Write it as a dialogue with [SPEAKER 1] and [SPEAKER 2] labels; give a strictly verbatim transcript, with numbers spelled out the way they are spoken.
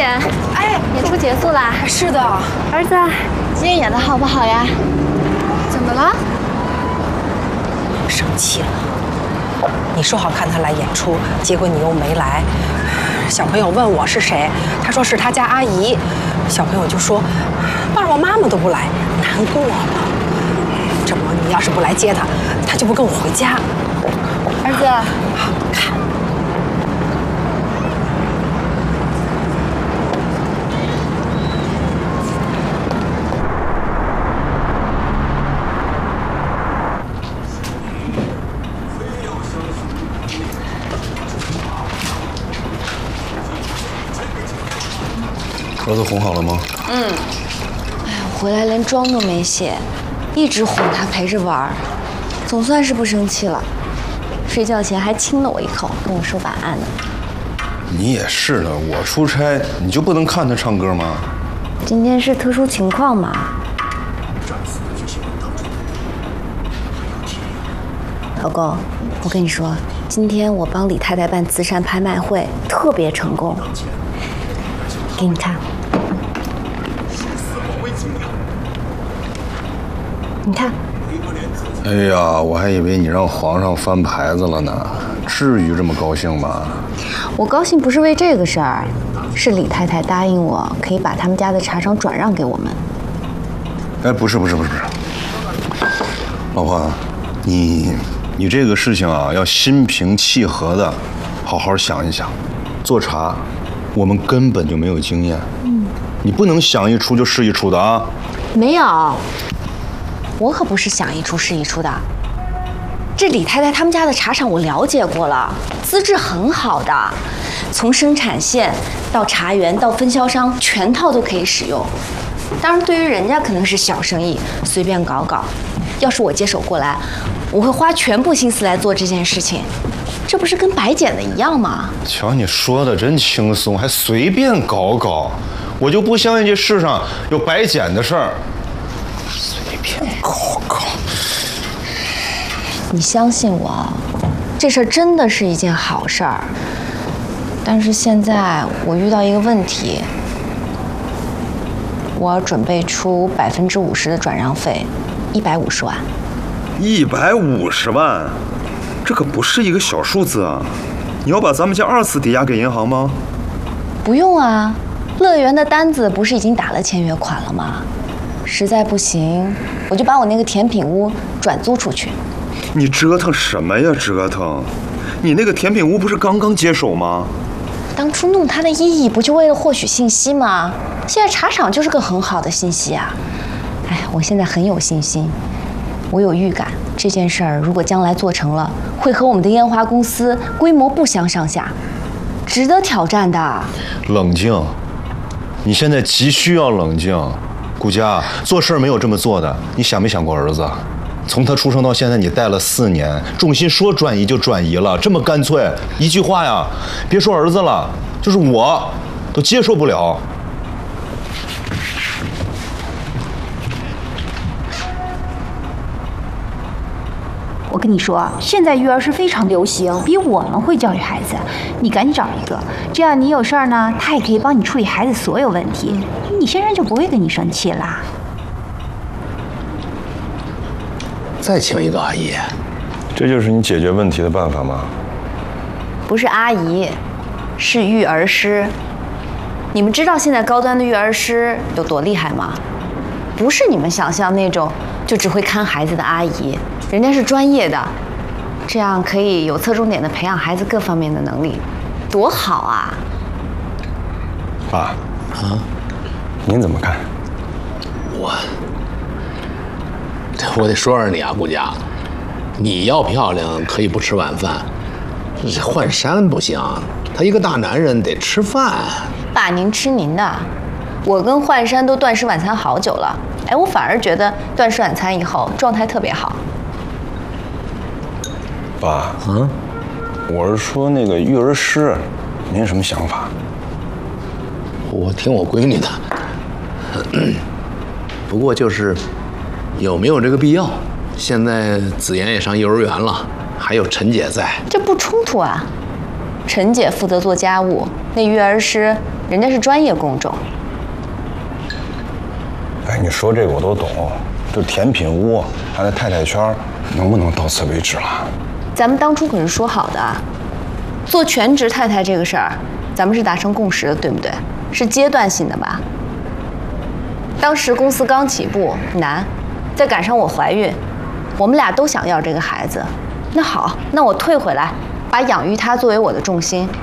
[SPEAKER 1] 演，
[SPEAKER 2] 哎，
[SPEAKER 1] 演出结束啦。
[SPEAKER 2] 是的。
[SPEAKER 1] 儿子，今天演的好不好呀？
[SPEAKER 2] 怎么了？
[SPEAKER 3] 生气了。你说好看他来演出，结果你又没来。小朋友问我是谁，他说是他家阿姨。小朋友就说，爸爸妈妈都不来，难过了。这不，你要是不来接他，他就不跟我回家。
[SPEAKER 1] 儿子，
[SPEAKER 3] 看。
[SPEAKER 4] 儿子哄好了吗？
[SPEAKER 1] 嗯。哎，我回来连妆都没卸，一直哄他陪着玩儿，总算是不生气了。睡觉前还亲了我一口，跟我说晚安呢。
[SPEAKER 4] 你也是的，我出差你就不能看他唱歌吗？
[SPEAKER 1] 今天是特殊情况嘛。老公，我跟你说，今天我帮李太太办慈善拍卖会，特别成功。给你看，你看。
[SPEAKER 4] 哎呀，我还以为你让皇上翻牌子了呢，至于这么高兴吗？
[SPEAKER 1] 我高兴不是为这个事儿，是李太太答应我可以把他们家的茶厂转让给我们。
[SPEAKER 4] 哎，不是不是不是不是，老婆，你你这个事情啊，要心平气和的，好好想一想。做茶，我们根本就没有经验，嗯，你不能想一出就是一出的啊。
[SPEAKER 1] 没有，我可不是想一出是一出的。这李太太他们家的茶厂我了解过了，资质很好的，从生产线到茶园到分销商，全套都可以使用。当然，对于人家可能是小生意，随便搞搞。要是我接手过来，我会花全部心思来做这件事情，这不是跟白捡的一样吗？
[SPEAKER 4] 瞧你说的真轻松，还随便搞搞，我就不相信这世上有白捡的事儿。随便搞搞。
[SPEAKER 1] 你相信我，这事儿真的是一件好事儿。但是现在我遇到一个问题，我要准备出百分之五十的转让费，一百五十万。
[SPEAKER 5] 一百五十万，这可不是一个小数字啊！你要把咱们家二次抵押给银行吗？
[SPEAKER 1] 不用啊，乐园的单子不是已经打了签约款了吗？实在不行，我就把我那个甜品屋转租出去。
[SPEAKER 5] 你折腾什么呀？折腾！你那个甜品屋不是刚刚接手吗？
[SPEAKER 1] 当初弄它的意义不就为了获取信息吗？现在茶厂就是个很好的信息啊！哎，我现在很有信心，我有预感，这件事儿如果将来做成了，会和我们的烟花公司规模不相上下，值得挑战的。
[SPEAKER 4] 冷静，你现在急需要冷静。顾佳，做事没有这么做的，你想没想过儿子？从他出生到现在，你带了四年，重心说转移就转移了，这么干脆，一句话呀，别说儿子了，就是我都接受不了。
[SPEAKER 6] 我跟你说，现在育儿是非常流行，比我们会教育孩子。你赶紧找一个，这样你有事儿呢，他也可以帮你处理孩子所有问题，你先生就不会跟你生气啦。
[SPEAKER 7] 再请一个阿姨，
[SPEAKER 4] 这就是你解决问题的办法吗？
[SPEAKER 1] 不是阿姨，是育儿师。你们知道现在高端的育儿师有多厉害吗？不是你们想象那种就只会看孩子的阿姨，人家是专业的，这样可以有侧重点的培养孩子各方面的能力，多好啊！
[SPEAKER 4] 爸，
[SPEAKER 7] 啊，
[SPEAKER 4] 您怎么看？
[SPEAKER 7] 我，我得说说你啊，顾佳，你要漂亮可以不吃晚饭，这焕山不行，他一个大男人得吃饭。
[SPEAKER 1] 爸，您吃您的，我跟焕山都断食晚餐好久了，哎，我反而觉得断食晚餐以后状态特别好。
[SPEAKER 4] 爸，
[SPEAKER 7] 嗯，
[SPEAKER 4] 我是说那个育儿师，您什么想法？
[SPEAKER 7] 我听我闺女的，不过就是有没有这个必要？现在子妍也上幼儿园了，还有陈姐在，
[SPEAKER 1] 这不冲突啊。 陈姐负责做家务，那育儿师人家是专业工种。
[SPEAKER 5] 哎，你说这个我都懂，就甜品屋还有太太圈，能不能到此为止了？
[SPEAKER 1] 咱们当初可是说好的，做全职太太这个事儿，咱们是达成共识的，对不对？是阶段性的吧？当时公司刚起步，难，再赶上我怀孕，我们俩都想要这个孩子。那好，那我退回来，把养育他作为我的重心，